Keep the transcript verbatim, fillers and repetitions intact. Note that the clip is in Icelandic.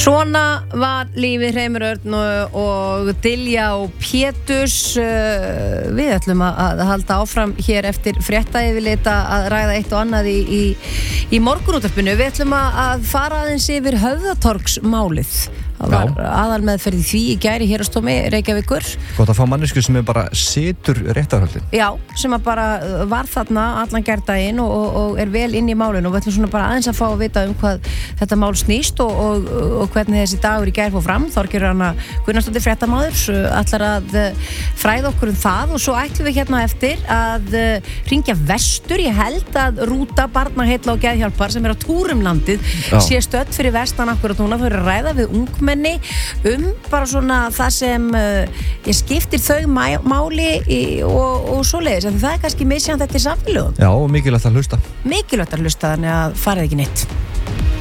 Svona var lífið Hreimur Örn og, og Dilja og Péturs. Við ætlum að halda áfram hér eftir fréttayfirlit að ræða eitt og annað í, í, í morgunútvarpinu. Við ætlum að fara aðeins yfir Höfðatorgsmálið. Það var aðalmeðferð í því í gær í Héraðsdómi Reykjavíkur. Gott að fá mannesku sem er bara situr réttarhöldin. Já, sem að bara var þarna allan gærdaginn og, og, og er vel inn í málinu og við ætlum svona bara aðeins að fá að vita um hvað þetta mál snýst og, og, og hvernig þessi dagur í gær fór fram. Þorgerður Anna Gunnarsdóttir fréttamaður ætlar að fræða okkur um það og svo ætlum við hérna eftir að hringja vestur. Ég held að rúta Barnaheilla og Geðhjálpar sem er á túrum landið sé stödd fyrir vestan akkurat núna. Þau eru að ræða við ungmenni um bara svona það sem uh, ég skiptir þau mæ, máli í, og, og svoleiðis, en það er kannski misjandi eftir samfélögum. Já, og mikilvægt að hlusta. Mikilvægt að hlusta, þannig að farið ekki neitt.